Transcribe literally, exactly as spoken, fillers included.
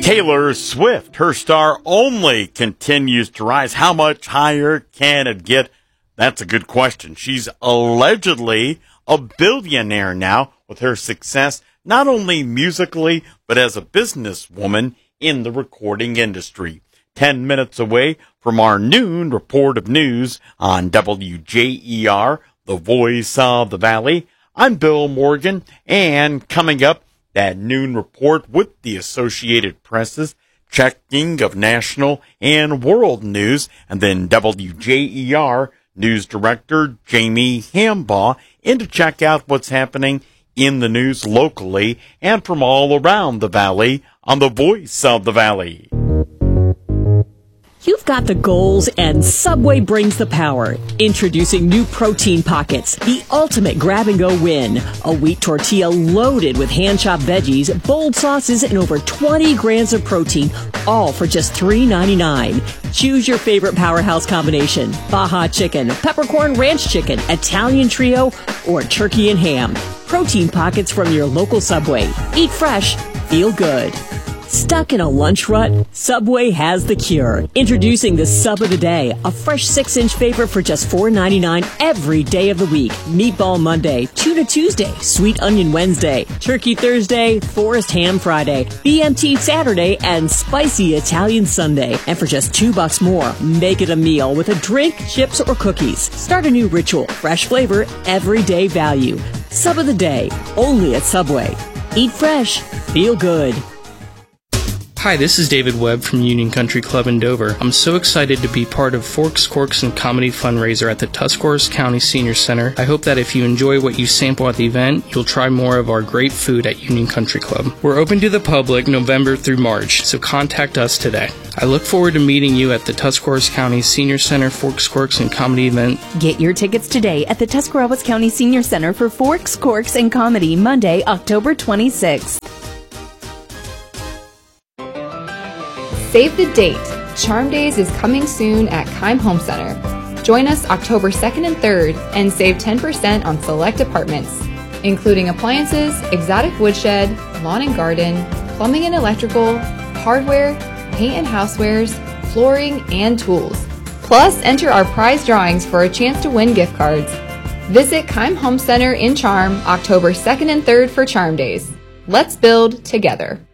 Taylor Swift, her star only continues to rise. How much higher can it get? That's a good question. She's allegedly a billionaire now with her success, not only musically, but as a businesswoman in the recording industry. Ten minutes away from our noon report of news on W J E R, the voice of the Valley. I'm Bill Morgan, and coming up, that noon report with the Associated Press's checking of national and world news, and then W J E R News Director Jamie Hambaugh in to check out what's happening in the news locally and from all around the Valley on the Voice of the Valley. You've got the goals, and Subway brings the power. Introducing new Protein Pockets, the ultimate grab-and-go win. A wheat tortilla loaded with hand-chopped veggies, bold sauces, and over twenty grams of protein, all for just three ninety-nine. Choose your favorite powerhouse combination: Baja Chicken, Peppercorn Ranch Chicken, Italian Trio, or Turkey and Ham. Protein Pockets from your local Subway. Eat fresh, feel good. Stuck in a lunch rut? Subway has the cure. Introducing the Sub of the Day, a fresh six-inch favorite for just four ninety-nine every day of the week. Meatball Monday, Tuna Tuesday, Sweet Onion Wednesday, Turkey Thursday, Forest Ham Friday, B M T Saturday, and Spicy Italian Sunday. And for just two bucks more, make it a meal with a drink, chips, or cookies. Start a new ritual. Fresh flavor, everyday value. Sub of the Day, only at Subway. Eat fresh, feel good. Hi, this is David Webb from Union Country Club in Dover. I'm so excited to be part of Forks, Corks, and Comedy fundraiser at the Tuscarawas County Senior Center. I hope that if you enjoy what you sample at the event, you'll try more of our great food at Union Country Club. We're open to the public November through March, so contact us today. I look forward to meeting you at the Tuscarawas County Senior Center Forks, Corks, and Comedy event. Get your tickets today at the Tuscarawas County Senior Center for Forks, Corks, and Comedy, Monday, October twenty-sixth. Save the date. Charm Days is coming soon at Keim Home Center. Join us October second and third and save ten percent on select apartments, including appliances, exotic woodshed, lawn and garden, plumbing and electrical, hardware, paint and housewares, flooring, and tools. Plus, enter our prize drawings for a chance to win gift cards. Visit Keim Home Center in Charm October second and third for Charm Days. Let's build together.